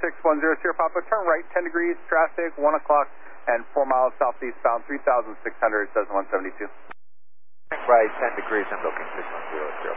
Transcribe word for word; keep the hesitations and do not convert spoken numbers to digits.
six one zero, Sierra Papa, turn right ten degrees, traffic, one o'clock, and four miles southeast bound, three thousand six hundred, says one seventy-two. Right ten degrees, I'm looking six one zero, Sierra